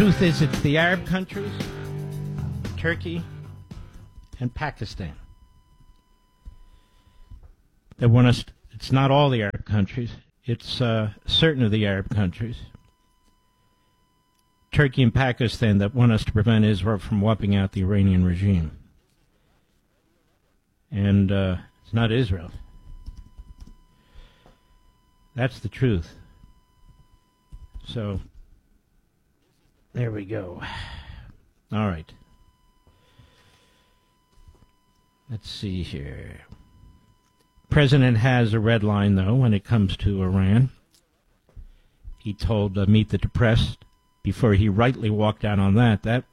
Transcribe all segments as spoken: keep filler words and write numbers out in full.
truth is, it's the Arab countries, Turkey, and Pakistan that want us. It's not all the Arab countries. It's uh, certain of the Arab countries, Turkey and Pakistan, that want us to prevent Israel from wiping out the Iranian regime. And uh, it's not Israel. That's the truth. So, there we go. All right. Let's see here. President has a red line, though, when it comes to Iran. He told uh, Meet the Depressed before he rightly walked out on that. That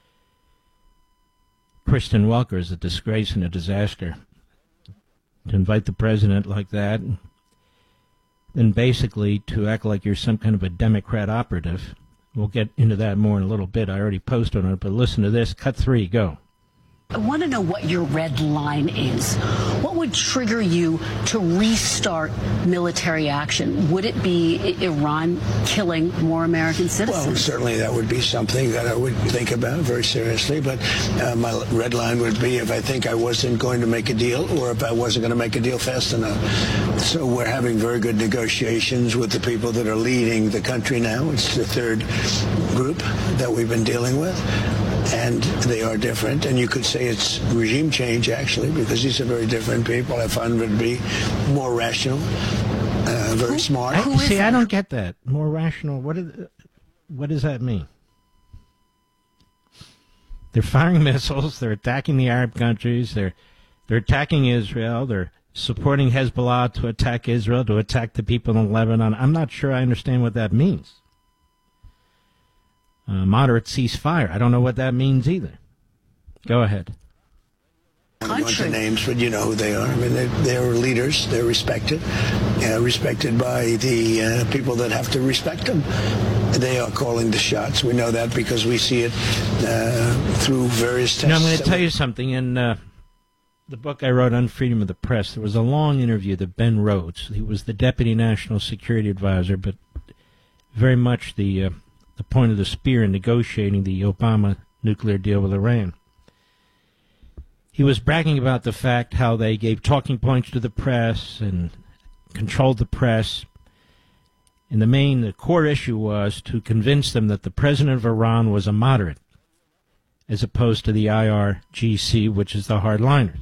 Kristen Welker is a disgrace and a disaster. To invite the president like that, and basically to act like you're some kind of a Democrat operative. We'll get into that more in a little bit. I already posted on it, but listen to this. Cut three, go. I want to know what your red line is. What would trigger you to restart military action? Would it be Iran killing more American citizens? Well, certainly that would be something that I would think about very seriously. But uh, my red line would be if I think I wasn't going to make a deal or if I wasn't going to make a deal fast enough. So we're having very good negotiations with the people that are leading the country now. It's the third group that we've been dealing with. And they are different, and you could say it's regime change, actually, because these are very different people. I find them to be more rational, uh, very Who, smart. I, see, I don't get that. More rational. What, is, what does that mean? They're firing missiles. They're attacking the Arab countries. They're they're attacking Israel. They're supporting Hezbollah to attack Israel, to attack the people in Lebanon. I'm not sure I understand what that means. Uh, moderate ceasefire. I don't know what that means either. Go ahead. I don't want the names, but you know who they are. I mean, they're, they're leaders. They're respected, uh, respected by the uh, people that have to respect them. They are calling the shots. We know that because we see it uh, through various tests. You know, I'm going to tell you something. In uh, the book I wrote on freedom of the press, there was a long interview that Ben Rhodes, he was the Deputy National Security Advisor, but very much the... Uh, the point of the spear in negotiating the Obama nuclear deal with Iran. He was bragging about the fact how they gave talking points to the press and controlled the press. And the main, the core issue was to convince them that the president of Iran was a moderate, as opposed to the I R G C, which is the hardliners.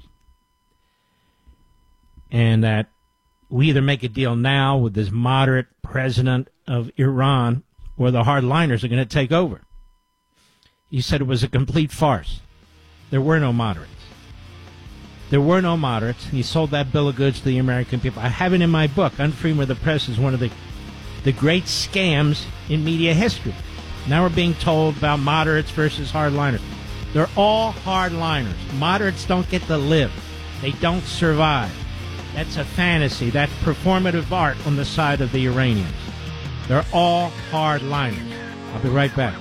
And that we either make a deal now with this moderate president of Iran, or the hardliners are going to take over. He said it was a complete farce. There were no moderates. There were no moderates. He sold that bill of goods to the American people. I have it in my book. Unfreedom of the Press is one of the, the great scams in media history. Now we're being told about moderates versus hardliners. They're all hardliners. Moderates don't get to live. They don't survive. That's a fantasy. That's performative art on the side of the Iranians. They're all hardliners. I'll be right back.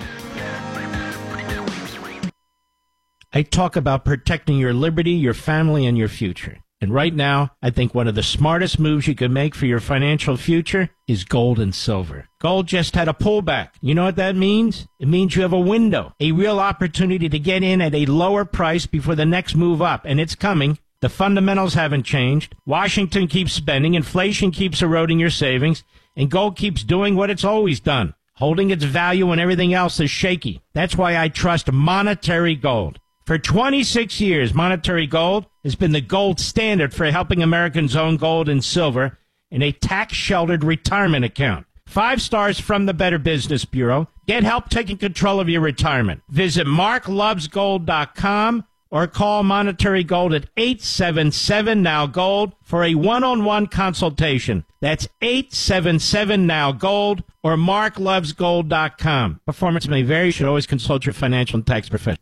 I talk about protecting your liberty, your family, and your future. And right now, I think one of the smartest moves you can make for your financial future is gold and silver. Gold just had a pullback. You know what that means? It means you have a window, a real opportunity to get in at a lower price before the next move up. And it's coming. The fundamentals haven't changed. Washington keeps spending. Inflation keeps eroding your savings. And gold keeps doing what it's always done, holding its value when everything else is shaky. That's why I trust Monetary Gold. For twenty-six years, Monetary Gold has been the gold standard for helping Americans own gold and silver in a tax-sheltered retirement account. Five stars from the Better Business Bureau. Get help taking control of your retirement. Visit mark loves gold dot com or call Monetary Gold at eight seven seven now gold for a one-on-one consultation. That's eight seven seven now gold or mark loves gold dot com. Performance may vary. You should always consult your financial and tax professional.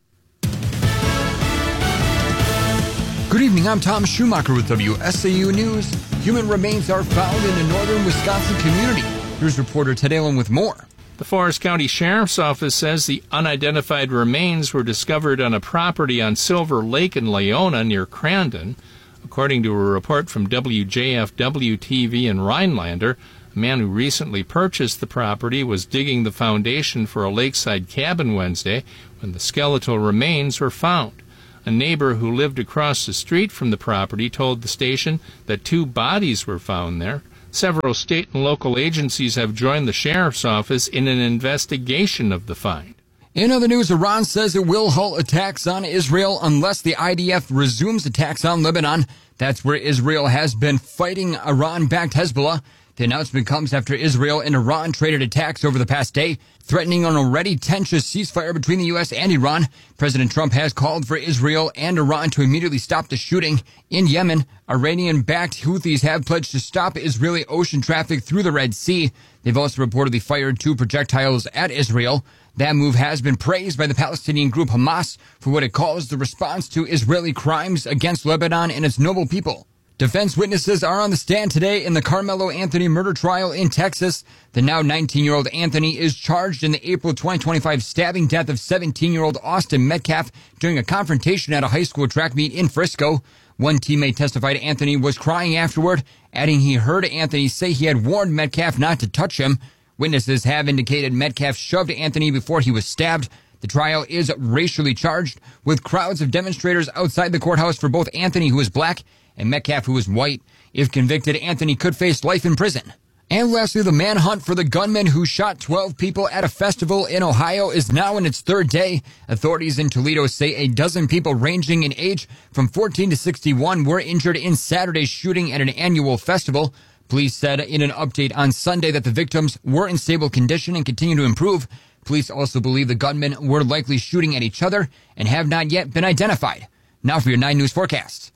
Good evening, I'm Tom Schumacher with W S A U News. Human remains are found in a northern Wisconsin community. Here's reporter Ted Allen with more. The Forest County Sheriff's Office says the unidentified remains were discovered on a property on Silver Lake in Leona near Crandon. According to a report from W J F W T V in Rhinelander, A man who recently purchased the property was digging the foundation for a lakeside cabin Wednesday when the skeletal remains were found. A neighbor who lived across the street from the property told the station that two bodies were found there. Several state and local agencies have joined the sheriff's office in an investigation of the find. In other news, Iran says it will halt attacks on Israel unless the I D F resumes attacks on Lebanon. That's where Israel has been fighting Iran-backed Hezbollah. The announcement comes after Israel and Iran traded attacks over the past day, threatening an already tense ceasefire between the U S and Iran. President Trump has called for Israel and Iran to immediately stop the shooting. In Yemen, Iranian-backed Houthis have pledged to stop Israeli ocean traffic through the Red Sea. They've also reportedly fired two projectiles at Israel. That move has been praised by the Palestinian group Hamas for what it calls the response to Israeli crimes against Lebanon and its noble people. Defense witnesses are on the stand today in the Carmelo Anthony murder trial in Texas. The now nineteen-year-old Anthony is charged in the April twenty twenty-five stabbing death of seventeen-year-old Austin Metcalf during a confrontation at a high school track meet in Frisco. One teammate testified Anthony was crying afterward, adding he heard Anthony say he had warned Metcalf not to touch him. Witnesses have indicated Metcalf shoved Anthony before he was stabbed. The trial is racially charged, with crowds of demonstrators outside the courthouse for both Anthony, who is black, and Metcalf, who is white. If convicted, Anthony could face life in prison. And lastly, the manhunt for the gunman who shot twelve people at a festival in Ohio is now in its third day. Authorities in Toledo say a dozen people ranging in age from fourteen to sixty-one were injured in Saturday's shooting at an annual festival. Police said in an update on Sunday that the victims were in stable condition and continue to improve. Police also believe the gunmen were likely shooting at each other and have not yet been identified. Now for your nine News forecast.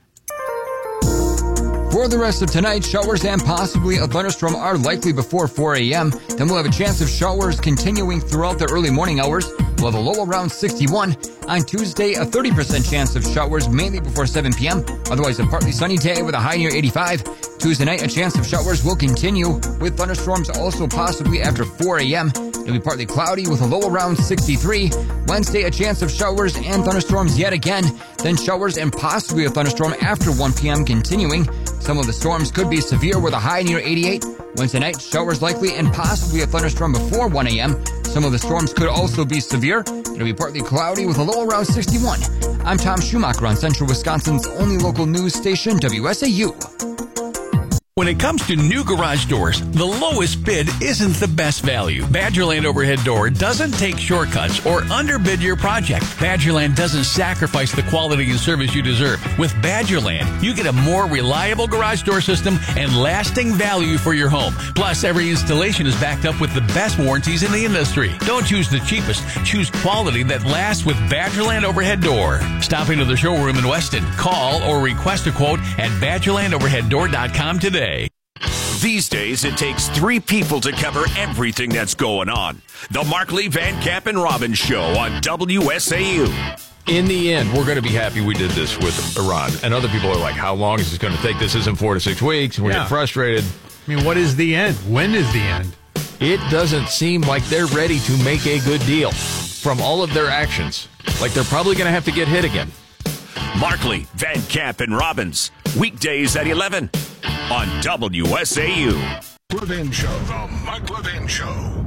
For the rest of tonight, showers and possibly a thunderstorm are likely before four a.m. Then we'll have a chance of showers continuing throughout the early morning hours. We'll have a low around sixty-one. On Tuesday, a thirty percent chance of showers mainly before seven p.m. Otherwise, a partly sunny day with a high near eighty-five. Tuesday night, a chance of showers will continue, with thunderstorms also possibly after four a.m. It'll be partly cloudy with a low around sixty-three. Wednesday, a chance of showers and thunderstorms yet again. Then showers and possibly a thunderstorm after one p.m. continuing. Some of the storms could be severe with a high near eighty-eight. Wednesday night, showers likely and possibly a thunderstorm before one a.m. Some of the storms could also be severe. It'll be partly cloudy with a low around sixty-one. I'm Tom Schumacher on Central Wisconsin's only local news station, W S A U. When it comes to new garage doors, the lowest bid isn't the best value. Badgerland Overhead Door doesn't take shortcuts or underbid your project. Badgerland doesn't sacrifice the quality and service you deserve. With Badgerland, you get a more reliable garage door system and lasting value for your home. Plus, every installation is backed up with the best warranties in the industry. Don't choose the cheapest. Choose quality that lasts with Badgerland Overhead Door. Stop into the showroom in Weston. Call or request a quote at badgerland overhead door dot com today. These days, it takes three people to cover everything that's going on. The Markley, Van Camp, and Robbins Show on W S A U. In the end, we're going to be happy we did this with Iran. And other people are like, how long is this going to take? This isn't four to six weeks. And we're Yeah. getting frustrated. I mean, what is the end? When is the end? It doesn't seem like they're ready to make a good deal from all of their actions. Like they're probably going to have to get hit again. Markley, Van Camp, and Robbins. Weekdays at eleven on W S A U. Levin Show. The Mike Levin Show.